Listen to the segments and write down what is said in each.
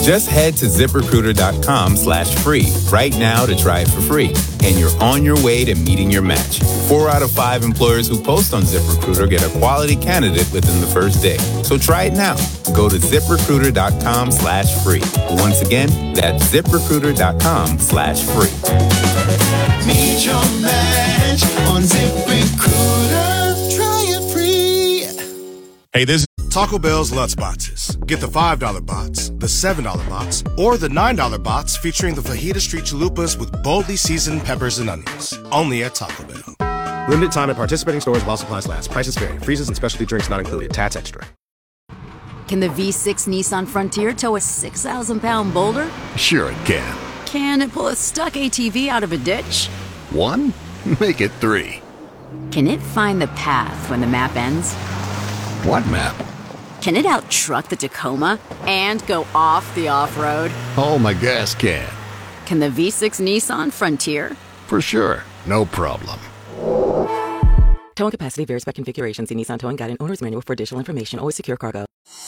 Just head to ZipRecruiter.com/free right now to try it for free. And you're on your way to meeting your match. 4 out of 5 employers who post on ZipRecruiter get a quality candidate within the first day. So try it now. Go to ZipRecruiter.com/free. Once again, that's ZipRecruiter.com/free. Meet your match on ZipRecruiter. Try it free. Hey, this is Taco Bell's Lutz Boxes. Get the $5 box, the $7 box, or the $9 box featuring the Fajita Street Chalupas with boldly seasoned peppers and onions. Only at Taco Bell. Limited time at participating stores while supplies last. Prices vary. Freezes and specialty drinks not included. Tats extra. Can the V6 Nissan Frontier tow a 6,000-pound boulder? Sure it can. Can it pull a stuck ATV out of a ditch? 1? Make it 3. Can it find the path when the map ends? What map? Can it out-truck the Tacoma and go off the off-road? Oh, my gas can. Can the V6 Nissan Frontier? For sure. No problem. Towing capacity varies by configuration. See Nissan Towing Guide and Owner's Manual for additional information. Always secure cargo.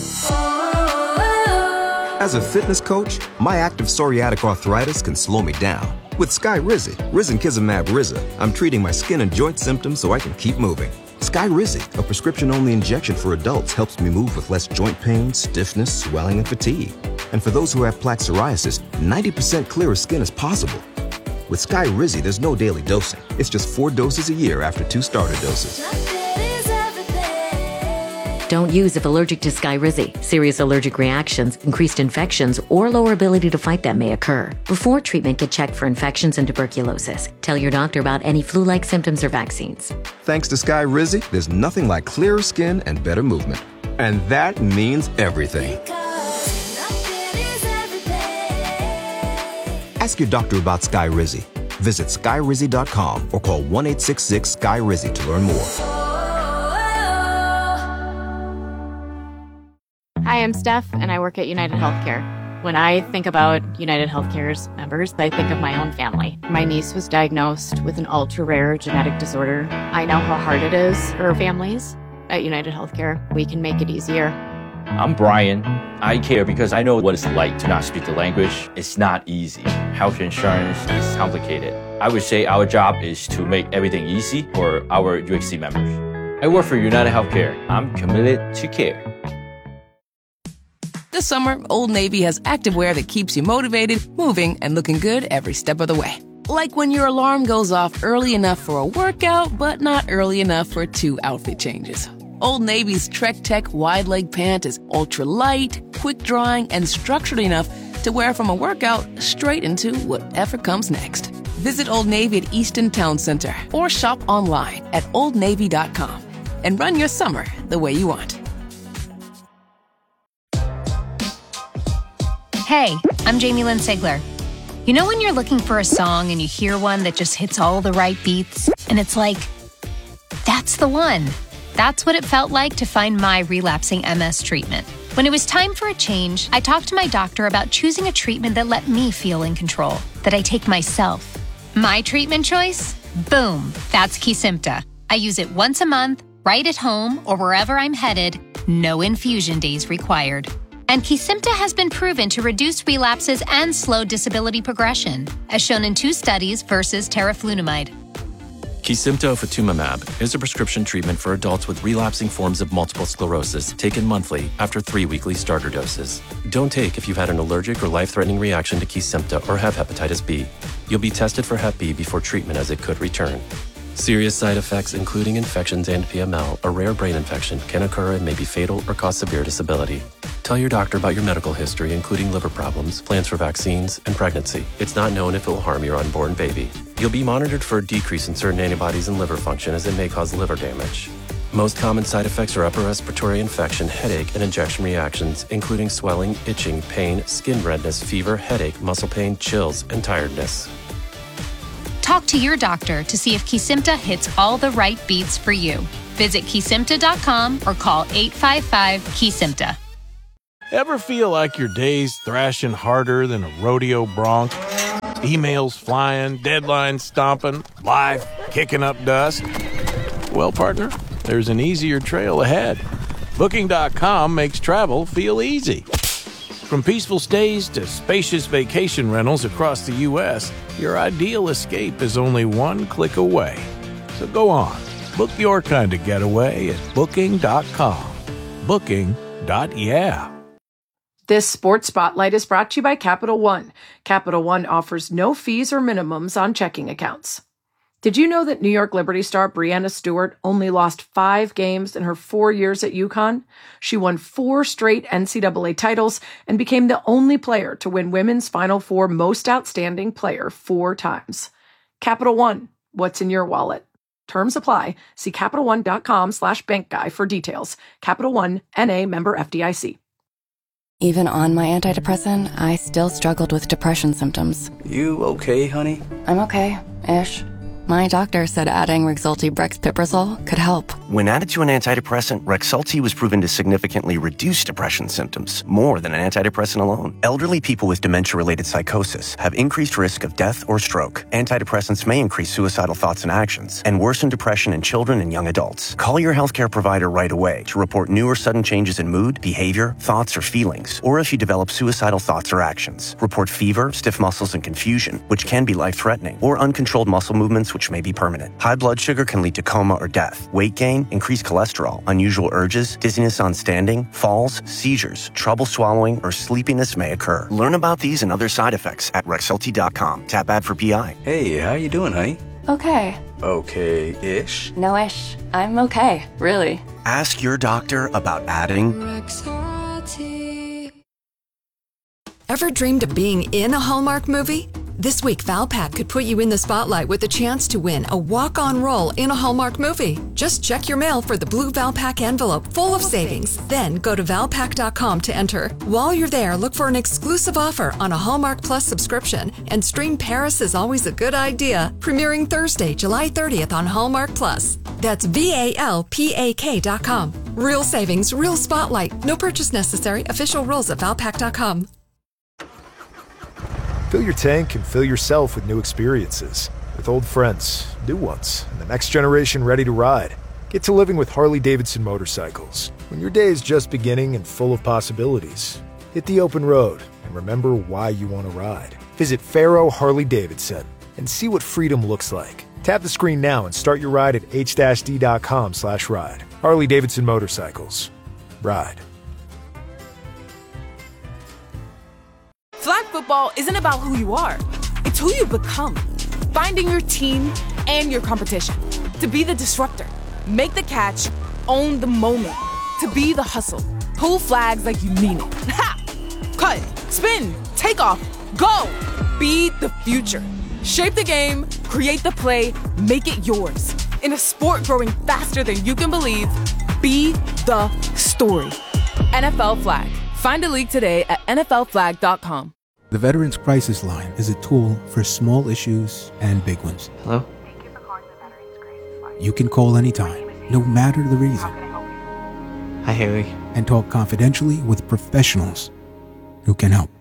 As a fitness coach, my active psoriatic arthritis can slow me down. With Skyrizi, Risankizumab Riza, I'm treating my skin and joint symptoms so I can keep moving. Skyrizi, a prescription-only injection for adults, helps me move with less joint pain, stiffness, swelling, and fatigue. And for those who have plaque psoriasis, 90% clearer skin is possible. With Skyrizi, there's no daily dosing. It's just 4 doses a year after 2 starter doses. Don't use if allergic to Skyrizi. Serious allergic reactions, increased infections, or lower ability to fight them may occur. Before treatment, get checked for infections and tuberculosis. Tell your doctor about any flu-like symptoms or vaccines. Thanks to Skyrizi, there's nothing like clearer skin and better movement. And that means everything. Ask your doctor about Skyrizi. Visit Skyrizi.com or call 1-866-SKY-RIZI to learn more. Hi, I'm Steph, and I work at United Healthcare. When I think about United Healthcare's members, I think of my own family. My niece was diagnosed with an ultra-rare genetic disorder. I know how hard it is for families. At United Healthcare, we can make it easier. I'm Brian. I care because I know what it's like to not speak the language. It's not easy. Health insurance is complicated. I would say our job is to make everything easy for our UHC members. I work for United Healthcare. I'm committed to care. This summer, Old Navy has activewear that keeps you motivated, moving, and looking good every step of the way. Like when your alarm goes off early enough for a workout, but not early enough for 2 outfit changes. Old Navy's Trek Tech wide leg pant is ultra light, quick drying, and structured enough to wear from a workout straight into whatever comes next. Visit Old Navy at Easton Town Center or shop online at oldnavy.com and run your summer the way you want. Hey, I'm Jamie Lynn Sigler. You know when you're looking for a song and you hear one that just hits all the right beats, and it's like, that's the one. That's what it felt like to find my relapsing MS treatment. When it was time for a change, I talked to my doctor about choosing a treatment that let me feel in control, that I take myself. My treatment choice? Boom, that's Kesimpta. I use it once a month, right at home or wherever I'm headed, no infusion days required. And Kesimpta has been proven to reduce relapses and slow disability progression, as shown in 2 studies versus teriflunomide. Kesimpta ofatumumab is a prescription treatment for adults with relapsing forms of multiple sclerosis taken monthly after 3 weekly starter doses. Don't take if you've had an allergic or life-threatening reaction to Kesimpta or have hepatitis B. You'll be tested for Hep B before treatment as it could return. Serious side effects, including infections and PML, a rare brain infection, can occur and may be fatal or cause severe disability. Tell your doctor about your medical history, including liver problems, plans for vaccines, and pregnancy. It's not known if it will harm your unborn baby. You'll be monitored for a decrease in certain antibodies and liver function as it may cause liver damage. Most common side effects are upper respiratory infection, headache, and injection reactions, including swelling, itching, pain, skin redness, fever, headache, muscle pain, chills, and tiredness. Talk to your doctor to see if Kesimpta hits all the right beats for you. Visit Kesimpta.com or call 855-KESIMPTA. Ever feel like your day's thrashing harder than a rodeo bronc? Emails flying, deadlines stomping, life kicking up dust? Well, partner, there's an easier trail ahead. Booking.com makes travel feel easy. From peaceful stays to spacious vacation rentals across the U.S., your ideal escape is only one click away. So go on, book your kind of getaway at Booking.com. Booking.yeah. This Sports Spotlight is brought to you by Capital One. Capital One offers no fees or minimums on checking accounts. Did you know that New York Liberty star Breanna Stewart only lost 5 games in her 4 years at UConn? She won 4 straight NCAA titles and became the only player to win Women's Final Four Most Outstanding Player 4 times. Capital One, what's in your wallet? Terms apply. See CapitalOne.com/bankguy for details. Capital One, N.A. member FDIC. Even on my antidepressant, I still struggled with depression symptoms. You okay, honey? I'm okay-ish. My doctor said adding Rexulti Brexpiprazole could help. When added to an antidepressant, Rexulti was proven to significantly reduce depression symptoms, more than an antidepressant alone. Elderly people with dementia-related psychosis have increased risk of death or stroke. Antidepressants may increase suicidal thoughts and actions and worsen depression in children and young adults. Call your healthcare provider right away to report new or sudden changes in mood, behavior, thoughts, or feelings, or if you develop suicidal thoughts or actions. Report fever, stiff muscles, and confusion, which can be life-threatening, or uncontrolled muscle movements, which may be permanent. High blood sugar can lead to coma or death. Weight gain, increased cholesterol, unusual urges, dizziness on standing, falls, seizures, trouble swallowing, or sleepiness may occur. Learn about these and other side effects at Rexulti.com. Tap ad for PI. Hey, how you doing, honey? Okay. Okay-ish? No-ish. I'm okay, really. Ask your doctor about adding Ever dreamed of being in a Hallmark movie? This week, Valpak could put you in the spotlight with a chance to win a walk-on role in a Hallmark movie. Just check your mail for the blue Valpak envelope full of savings. Then go to Valpak.com to enter. While you're there, look for an exclusive offer on a Hallmark Plus subscription and stream Paris is Always a Good Idea, premiering Thursday, July 30th on Hallmark Plus. That's VALPAK.com. Real savings, real spotlight. No purchase necessary. Official rules at Valpak.com. Fill your tank and fill yourself with new experiences. With old friends, new ones, and the next generation ready to ride. Get to living with Harley-Davidson motorcycles. When your day is just beginning and full of possibilities, hit the open road and remember why you want to ride. Visit Faro Harley-Davidson and see what freedom looks like. Tap the screen now and start your ride at h-d.com/ride. Harley-Davidson motorcycles. Ride. Flag football isn't about who you are. It's who you become. Finding your team and your competition. To be the disruptor. Make the catch. Own the moment. To be the hustle. Pull flags like you mean it. Ha! Cut. Spin. Take off. Go. Be the future. Shape the game. Create the play. Make it yours. In a sport growing faster than you can believe, be the story. NFL Flag. Find a league today at NFLflag.com. The Veterans Crisis Line is a tool for small issues and big ones. Hello? You can call anytime, no matter the reason. Hi, Haley. And talk confidentially with professionals who can help.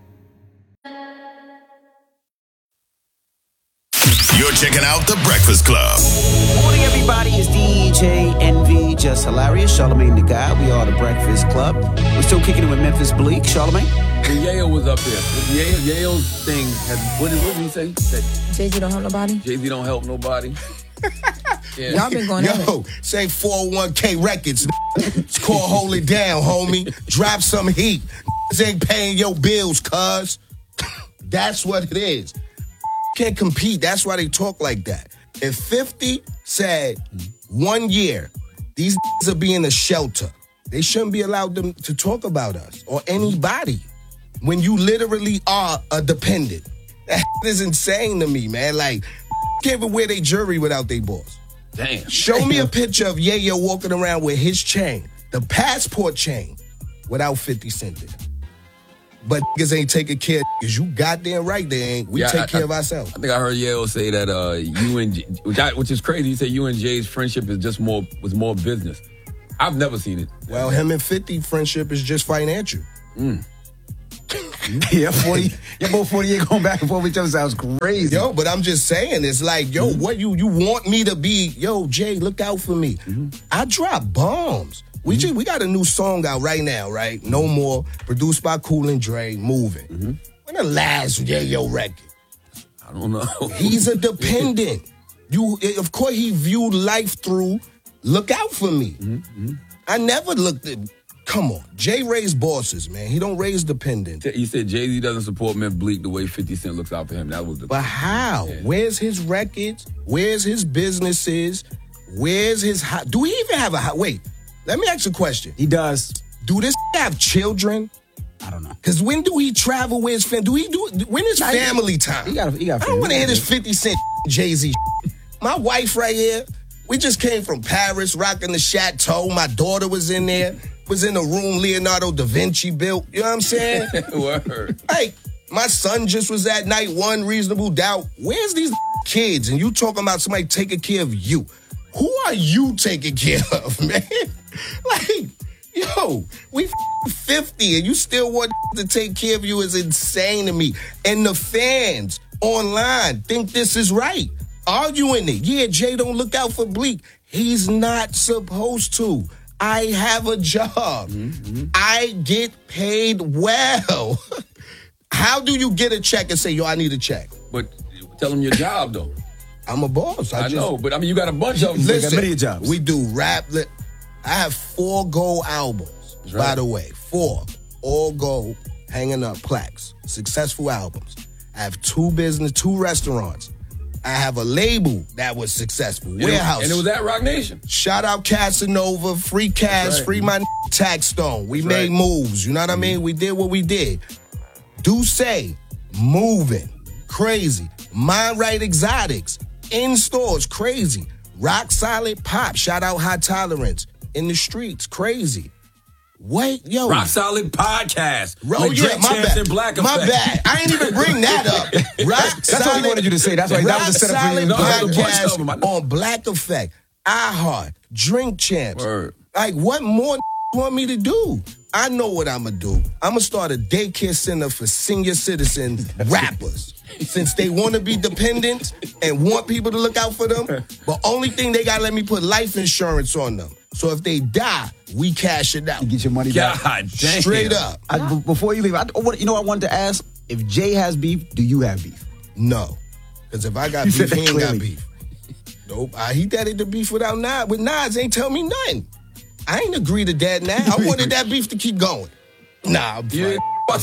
You're checking out The Breakfast Club. Morning, everybody. It's DJ Envy, just hilarious. Charlamagne the Guy. We are The Breakfast Club. We're still kicking it with Memphis Bleak. Charlamagne? When Yale was up there, Yale's thing had, what did he say? That Jay-Z don't help nobody? Jay-Z don't help nobody. Yeah. Y'all been going at it. Say 401k records. It's called Hold It Down, homie. Drop some heat. Ain't paying your bills, cuz. That's what it is. Can't compete. That's why they talk like that. If 50 said 1 year, these will be in a shelter, they shouldn't be allowed them to talk about us or anybody when you literally are a dependent. That is insane to me, man. Like, can't even wear their jewelry without their boss. Damn. Show me a picture of Yayo walking around with his chain, the passport chain, without 50 Cent there. But niggas ain't taking care of niggas. You goddamn right they ain't. We take care of ourselves. I think I heard Yale say that you and which is crazy. He said you and Jay's friendship is just more business. I've never seen it. Well, him and 50 friendship is just financial. Yeah, 40. Yeah, both 48 going back and forth with each other sounds crazy. Yo, but I'm just saying, it's like, yo, what you want me to be? Yo, Jay, look out for me. I drop bombs. We got a new song out right now, right? No More, produced by Cool and Dre, Moving. When the last Yayo record? I don't know. He's a dependent. Of course, he viewed life through Look Out For Me. I never looked at. Come on, Jay raised bosses, man. He don't raise dependents. He said Jay-Z doesn't support Memphis Bleak the way 50 Cent looks out for him. That was the. But how? Yeah. Where's his records? Where's his businesses? Where's his? Do we even have a? Wait, let me ask you a question. He does. Do this have children? I don't know. Because when do he travel with his family? When is family time? He got I don't want to hear this 50 Cent Jay-Z. My wife right here, we just came from Paris, rocking the Chateau. My daughter was in there, was in the room Leonardo da Vinci built. You know what I'm saying? Word. Hey, my son just was at Night One, Reasonable Doubt. Where's these kids? And you talking about somebody taking care of you. Who are you taking care of, man? Like, yo, we 50 and you still want to take care of you is insane to me. And the fans online think this is right. Arguing it. Yeah, Jay don't look out for Bleak. He's not supposed to. I have a job. I get paid well. How do you get a check and say, yo, I need a check? But tell him your job, though. I'm a boss. I know, but I mean, you got a bunch of them. Listen, many jobs. We do rap. I have 4 gold albums, by the way. 4. All gold, hanging up plaques. Successful albums. I have 2 restaurants. I have a label that was successful. Warehouse. And it was at Rock Nation. Shout out Casanova, free cash, free my Tax Stone. We made moves. You know what I mean? We did what we did. Do say, moving, crazy. Mind Right Exotics, in stores, crazy. Rock Solid Pop, shout out High Tolerance. In the streets, crazy. Wait, yo. Rock Solid Podcast. Oh, yeah, my bad. My bad. I ain't even bring that up. That's what he wanted you to say. That's why that was the setup for you. Podcast on Black Effect, iHeart, Drink Champs. Word. Like, what more want me to do? I know what I'm going to do. I'm going to start a daycare center for senior citizen rappers. Since they want to be dependent and want people to look out for them, but only thing they got to let me put life insurance on them. So if they die, we cash it out. You get your money back. God damn. Straight up. Before you leave, I wanted to ask, if Jay has beef, do you have beef? No. Because if I got beef, he ain't got beef. Nope. He daddied the beef without Nas. With Nas, ain't tell me nothing. I ain't agree to that now. I wanted that beef to keep going. Nah, I'm fine.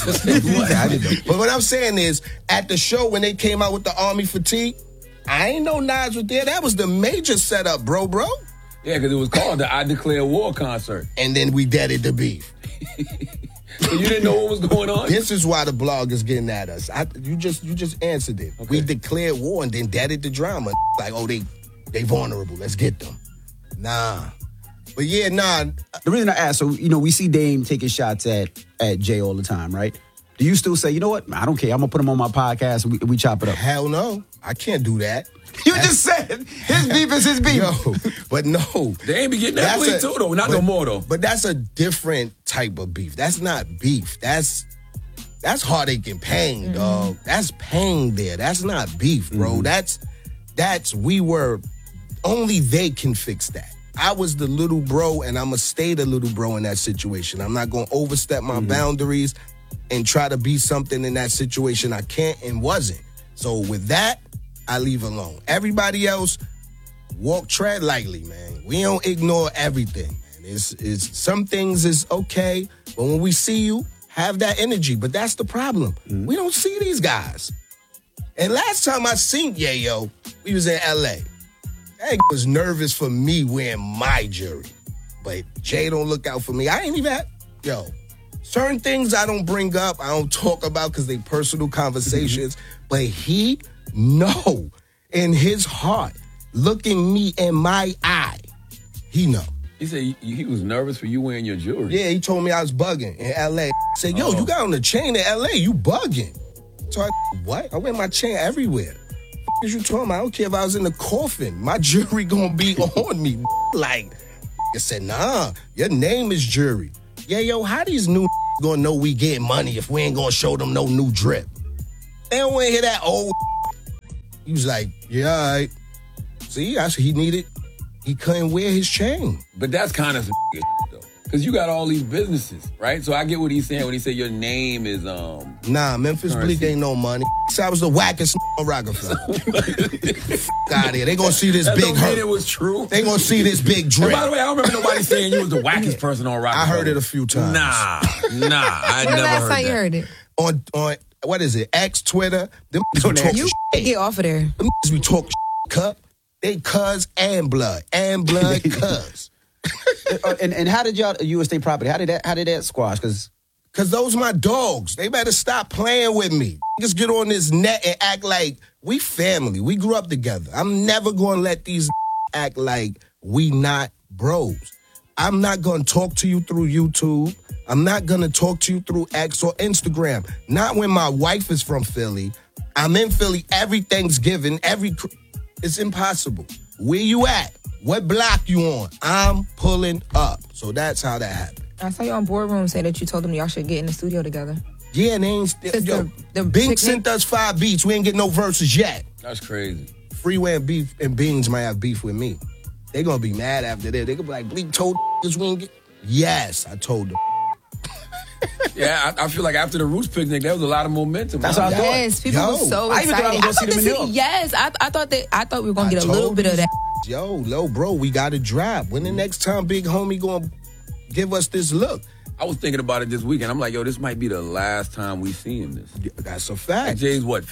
But what I'm saying is, at the show when they came out with the Army Fatigue, I ain't know Nas was there. That was the major setup, bro. Yeah, because it was called the I Declare War concert. And then we deaded the beef. So you didn't know what was going on? This is why the blog is getting at us. You just answered it. Okay. We declared war and then deaded the drama. Like, oh, they vulnerable. Let's get them. Nah. But yeah, nah. The reason I asked, so, we see Dame taking shots at Jay all the time, right? Do you still say, you know what? I don't care. I'm going to put him on my podcast and we chop it up. Hell no. I can't do that. You just said his beef is his beef. Yo, but no. They ain't be getting that beef too, though. Not no more, though. But that's a different type of beef. That's not beef. That's heartache and pain, dog. That's pain there. That's not beef, bro. That's only they can fix that. I was the little bro, and I'm going to stay the little bro in that situation. I'm not going to overstep my boundaries and try to be something in that situation I can't and wasn't. So with that, I leave alone. Everybody else, tread lightly, man. We don't ignore everything, man. It's some things is okay, but when we see you, have that energy. But that's the problem. We don't see these guys. And last time I seen Yayo, we was in L.A. That was nervous for me wearing my jury. But Jay don't look out for me. I ain't even certain things I don't bring up, I don't talk about because they personal conversations. But he know in his heart, looking me in my eye, he know. He said he was nervous for you wearing your jewelry. Yeah, he told me I was bugging in L.A. He said, yo, you got on the chain in L.A., you bugging. So what? I wear my chain everywhere. What you talking about? I don't care if I was in the coffin. My jewelry gonna be on me. Like, I said, nah, your name is jury. Yeah, yo, how these new gonna know we getting money if we ain't gonna show them no new drip? They don't want to hear that old. He was like, yeah, all right. See, that's what he needed. He couldn't wear his chain. But that's kind of some though. Because you got all these businesses, right? So I get what he's saying when he said your name is Nah, Memphis Bleak ain't no money. I was the wackest on Rockefeller. Out of here. They gonna see this that big don't mean it was true. They gonna see this big drip. And by the way, I don't remember nobody saying you was the wackest person on Rockefeller. I heard it a few times. Nah, I never heard that. Last time you heard it? On what is it? X, Twitter. Them be talking You shit. get off of there. Them be talking cup. They cuz and blood. And blood cuz. And how did y'all U.S. State Property? How did that squash? Cause those my dogs. They better stop playing with me. Just get on this net and act like we family. We grew up together. I'm never gonna let these act like we not bros. I'm not gonna talk to you through YouTube. I'm not gonna talk to you through X or Instagram. Not when my wife is from Philly. I'm in Philly every Thanksgiving, it's impossible. Where you at? What block you on? I'm pulling up. So that's how that happened. I saw you on Boardroom say that you told them y'all should get in the studio together. Yeah, and they ain't Bink sent us 5 beats. We ain't get no verses yet. That's crazy. Freeway and Beef and Beans might have beef with me. They gonna be mad after this. They gonna be like, Bleak told us we ain't get. Yes, I told them. Yeah, I feel like after the Roots picnic, there was a lot of momentum. That's what I thought. Yes, people were so excited. I thought we were gonna get a little bit of that. Yo, bro, we got to drop. When the next time Big Homie gonna give us this look? I was thinking about it this weekend. I'm like, yo, this might be the last time we see him this. That's a fact. Like Jay's what,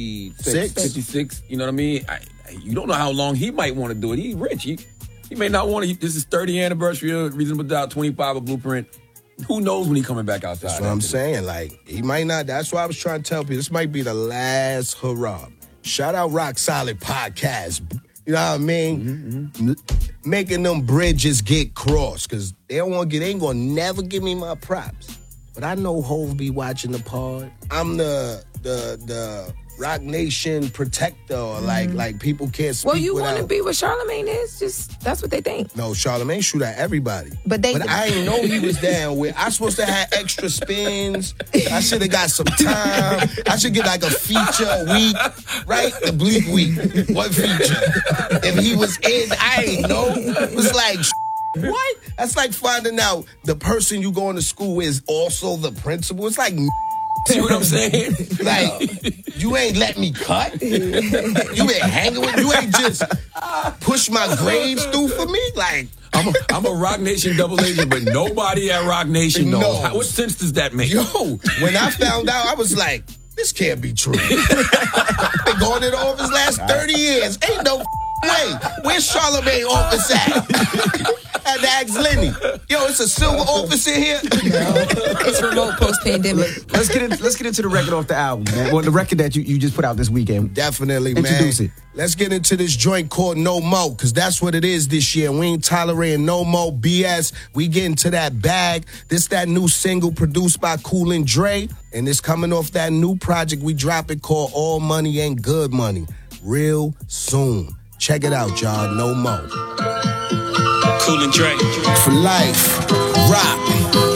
56? You know what I mean? You don't know how long he might want to do it. He's rich. He may not want to. This is 30th anniversary of Reasonable Doubt, 25 of Blueprint. Who knows when he coming back outside? That's what I'm saying. Like, he might not. That's why I was trying to tell people. This might be the last hurrah. Shout out Rock Solid Podcast. You know what I mean? Mm-hmm. Making them bridges get crossed. Because they ain't going to never give me my props. But I know Hov be watching the pod. I'm the Rock Nation protector. Or like people can't speak. Well, you want to be what Charlamagne is. Just that's what they think. No, Charlamagne shoot at everybody. But I didn't know he was down with. I supposed to have extra spins. I should have got some time. I should get like a feature a week, right? The Bleak week, one feature. If he was in, I ain't know. It was like, what? That's like finding out the person you going to school with is also the principal. It's like. See what I'm saying? Like, you ain't let me cut. You ain't hanging with. You ain't just push my grades through for me. Like, I'm a Rock Nation double agent, but nobody at Rock Nation knows. No. What sense does that make? Yo, when I found out, I was like, this can't be true. Been going in the office last 30 years. Ain't no way. Where's Charlamagne office at? I had to ask Lenny. Yo, it's a silver office in here. No, it's remote post-pandemic. Let's get into the record off the album, man. Well, the record that you just put out this weekend. Definitely, Introduce man. it. Let's get into this joint called No Mo, because that's what it is this year. We ain't tolerating no more BS. We get into that bag. This that new single produced by Cool and Dre, and it's coming off that new project we dropping called All Money Ain't Good Money. Real soon. Check it out, y'all. No Mo. Cool and Dre. For life. Rock.